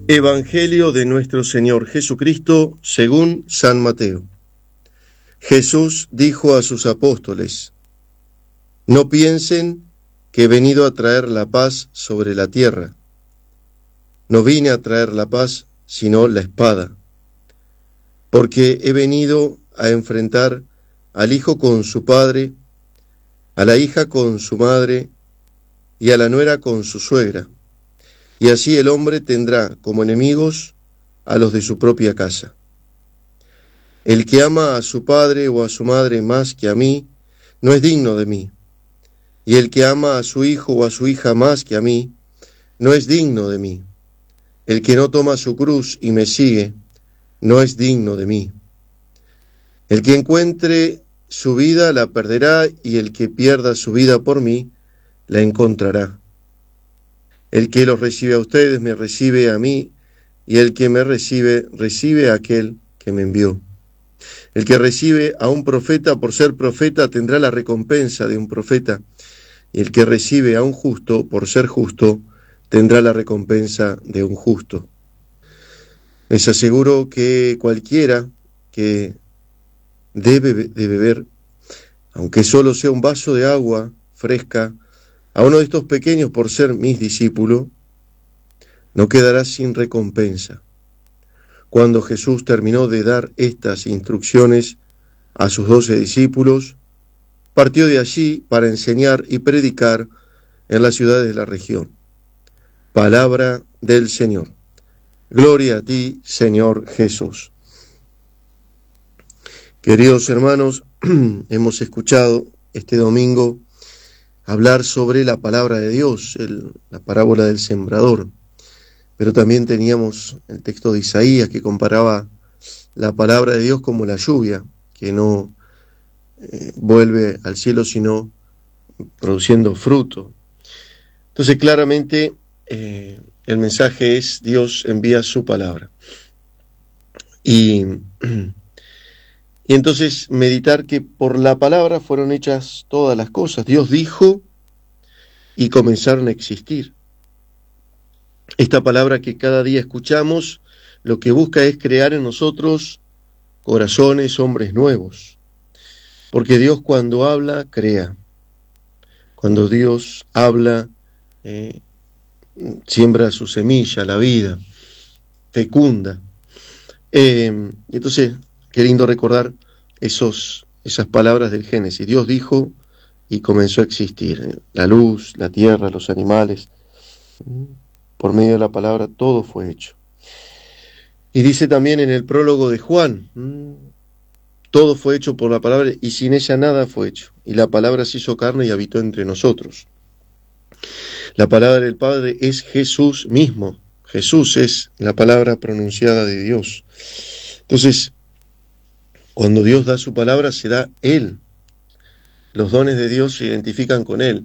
Evangelio de nuestro Señor Jesucristo según San Mateo. Jesús dijo a sus apóstoles: No piensen que he venido a traer la paz sobre la tierra. No vine a traer la paz, sino la espada. Porque he venido a enfrentar al hijo con su padre, a la hija con su madre y a la nuera con su suegra. Y así el hombre tendrá como enemigos a los de su propia casa. El que ama a su padre o a su madre más que a mí, no es digno de mí. Y el que ama a su hijo o a su hija más que a mí, no es digno de mí. El que no toma su cruz y me sigue, no es digno de mí. El que encuentre su vida la perderá, y el que pierda su vida por mí, la encontrará. El que los recibe a ustedes, me recibe a mí, y el que me recibe, recibe a aquel que me envió. El que recibe a un profeta por ser profeta tendrá la recompensa de un profeta, y el que recibe a un justo por ser justo tendrá la recompensa de un justo. Les aseguro que cualquiera que debe de beber, aunque solo sea un vaso de agua fresca, a uno de estos pequeños por ser mis discípulos, no quedará sin recompensa. Cuando Jesús terminó de dar estas instrucciones a sus 12 discípulos, partió de allí para enseñar y predicar en las ciudades de la región. Palabra del Señor. Gloria a ti, Señor Jesús. Queridos hermanos, hemos escuchado este domingo hablar sobre la palabra de Dios, la parábola del sembrador. Pero también teníamos el texto de Isaías que comparaba la palabra de Dios como la lluvia, que no vuelve al cielo sino produciendo fruto. Entonces claramente el mensaje es: Dios envía su palabra. Y entonces meditar que por la palabra fueron hechas todas las cosas. Dios dijo y comenzaron a existir. Esta palabra que cada día escuchamos, lo que busca es crear en nosotros corazones, hombres nuevos. Porque Dios cuando habla, crea. Cuando Dios habla, siembra su semilla, la vida, fecunda. Entonces, qué lindo recordar esas palabras del Génesis. Dios dijo y comenzó a existir. La luz, la tierra, los animales. Por medio de la palabra todo fue hecho. Y dice también en el prólogo de Juan: todo fue hecho por la palabra y sin ella nada fue hecho. Y la palabra se hizo carne y habitó entre nosotros. La palabra del Padre es Jesús mismo. Jesús es la palabra pronunciada de Dios. Entonces, cuando Dios da su palabra, se da Él. Los dones de Dios se identifican con Él.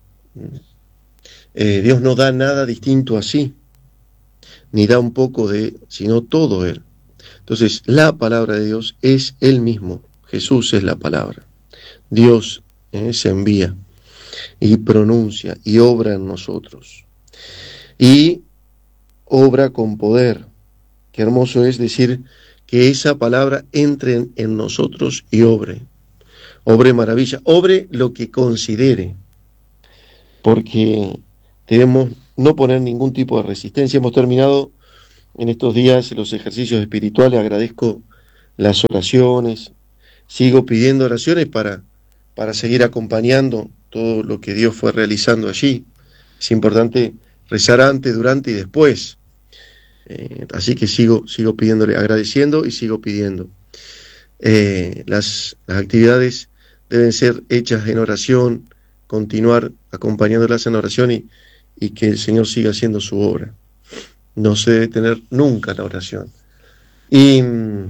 Dios no da nada distinto así, ni da un poco de, sino todo Él. Entonces, la palabra de Dios es Él mismo. Jesús es la palabra. Dios se envía y pronuncia y obra en nosotros. Y obra con poder. Qué hermoso es decir que esa palabra entre en nosotros y obre. Obre maravilla, obre lo que considere. Porque debemos no poner ningún tipo de resistencia. Hemos terminado en estos días los ejercicios espirituales. Agradezco las oraciones. Sigo pidiendo oraciones para seguir acompañando todo lo que Dios fue realizando allí. Es importante rezar antes, durante y después. Así que sigo pidiéndole, agradeciendo y sigo pidiendo. Las actividades deben ser hechas en oración, continuar acompañándolas en oración y que el Señor siga haciendo su obra. No se debe tener nunca la oración. Y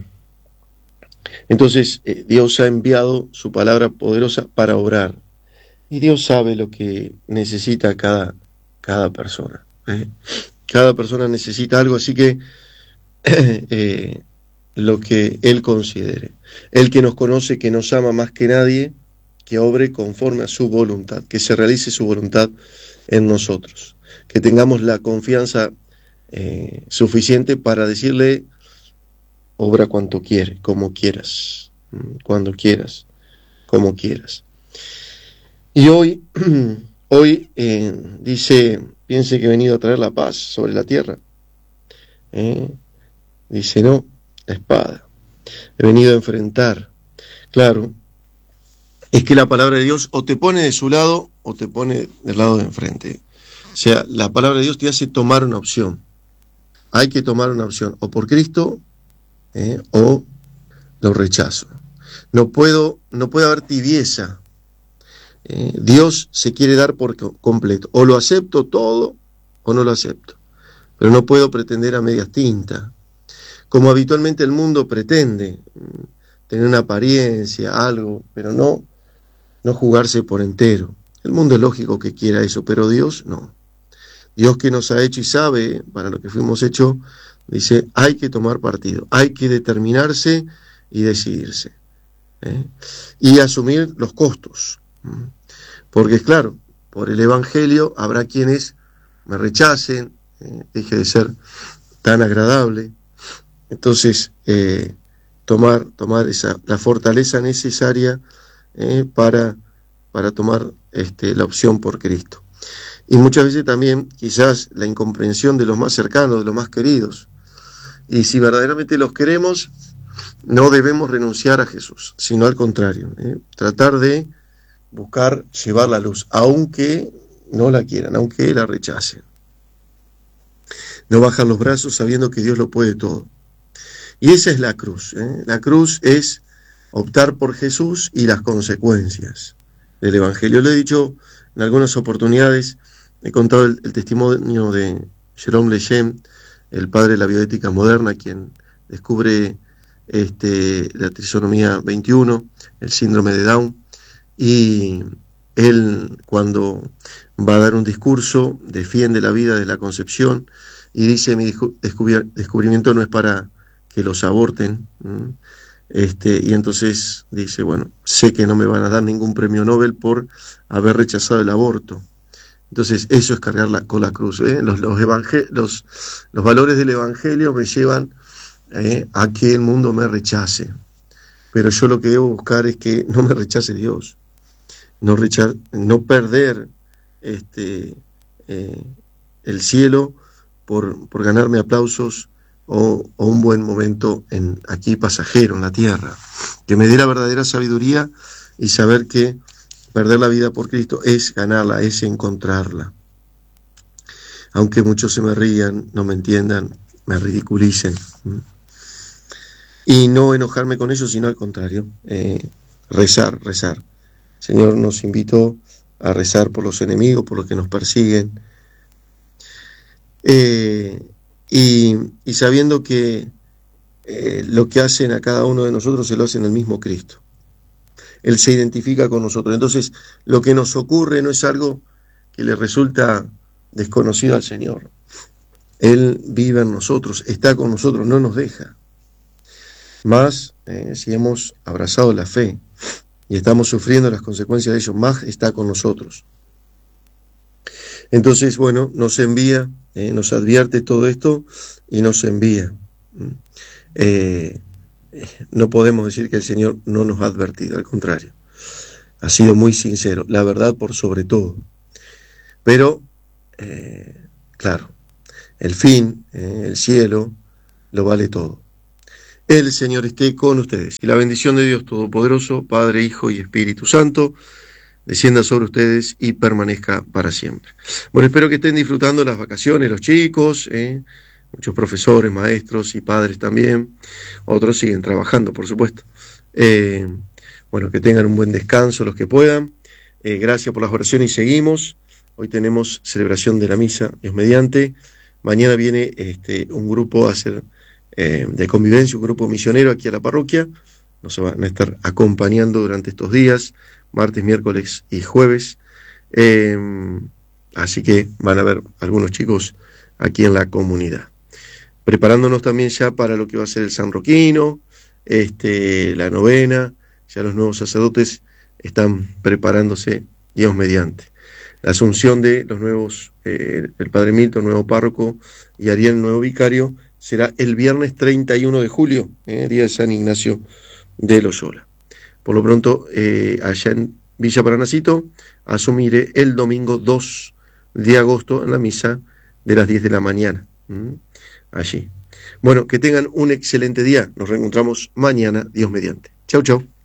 entonces Dios ha enviado su palabra poderosa para obrar. Y Dios sabe lo que necesita cada persona. Cada persona necesita algo, así que lo que Él considere. Él que nos conoce, que nos ama más que nadie, que obre conforme a su voluntad, que se realice su voluntad en nosotros. Que tengamos la confianza suficiente para decirle, obra cuanto quiere, como quieras, cuando quieras, como quieras. Y hoy, dice, piense que he venido a traer la paz sobre la tierra. Dice, no, la espada. He venido a enfrentar. Claro, es que la palabra de Dios o te pone de su lado o te pone del lado de enfrente. O sea, la palabra de Dios te hace tomar una opción. Hay que tomar una opción, o por Cristo, o lo rechazo. No puede haber tibieza. Dios se quiere dar por completo. O lo acepto todo o no lo acepto. Pero no puedo pretender a medias tintas. Como habitualmente el mundo pretende, tener una apariencia, algo, pero no jugarse por entero. El mundo es lógico que quiera eso, pero Dios no. Dios, que nos ha hecho y sabe para lo que fuimos hechos, dice, hay que tomar partido, hay que determinarse y decidirse. Y asumir los costos. Porque es claro, por el Evangelio habrá quienes me rechacen, deje de ser tan agradable. Entonces, tomar la fortaleza necesaria para tomar la opción por Cristo. Y muchas veces también quizás la incomprensión de los más cercanos, de los más queridos. Y si verdaderamente los queremos, no debemos renunciar a Jesús, sino al contrario, tratar de buscar llevar la luz, aunque no la quieran, aunque la rechacen. No bajar los brazos sabiendo que Dios lo puede todo. Y esa es la cruz. La cruz es optar por Jesús y las consecuencias del Evangelio. Lo he dicho en algunas oportunidades, he contado el testimonio de Jerome Lejeune, el padre de la bioética moderna, quien descubre la trisomía 21, el síndrome de Down, y él, cuando va a dar un discurso, defiende la vida de la concepción y dice, mi descubrimiento no es para que los aborten, y entonces dice, bueno, sé que no me van a dar ningún premio Nobel por haber rechazado el aborto. Entonces eso es cargar con la cruz. Los valores del Evangelio me llevan a que el mundo me rechace, pero yo lo que debo buscar es que no me rechace Dios, no perder el cielo por ganarme aplausos o un buen momento aquí pasajero en la tierra, que me dé la verdadera sabiduría y saber que perder la vida por Cristo es ganarla, es encontrarla. Aunque muchos se me rían, no me entiendan, me ridiculicen. Y no enojarme con ellos, sino al contrario, rezar. El Señor nos invitó a rezar por los enemigos, por los que nos persiguen, y sabiendo que lo que hacen a cada uno de nosotros se lo hacen el mismo Cristo. Él se identifica con nosotros. Entonces, lo que nos ocurre no es algo que le resulta desconocido al Señor. Él vive en nosotros, está con nosotros, no nos deja. Más, si hemos abrazado la fe y estamos sufriendo las consecuencias de ello, más está con nosotros. Entonces, bueno, nos envía, nos advierte todo esto y nos envía. No podemos decir que el Señor no nos ha advertido, al contrario. Ha sido muy sincero, la verdad por sobre todo. Pero, claro, el fin, el cielo, lo vale todo. El Señor esté con ustedes. Y la bendición de Dios Todopoderoso, Padre, Hijo y Espíritu Santo, descienda sobre ustedes y permanezca para siempre. Bueno, espero que estén disfrutando las vacaciones los chicos, muchos profesores, maestros y padres también. Otros siguen trabajando, por supuesto. Bueno, que tengan un buen descanso los que puedan. Gracias por las oraciones y seguimos. Hoy tenemos celebración de la misa, Dios mediante. Mañana viene un grupo a hacer de convivencia, un grupo misionero aquí a la parroquia. Nos van a estar acompañando durante estos días, martes, miércoles y jueves. Así que van a haber algunos chicos aquí en la comunidad. Preparándonos también ya para lo que va a ser el San Roquino, la novena. Ya los nuevos sacerdotes están preparándose, Dios mediante. La asunción de los nuevos, el padre Milton, nuevo párroco, y Ariel, nuevo vicario, será el viernes 31 de julio, día de San Ignacio de Loyola. Por lo pronto, allá en Villa Paranacito, asumiré el domingo 2 de agosto en la misa de las 10 de la mañana. Allí. Bueno, que tengan un excelente día. Nos reencontramos mañana, Dios mediante. Chau, chau.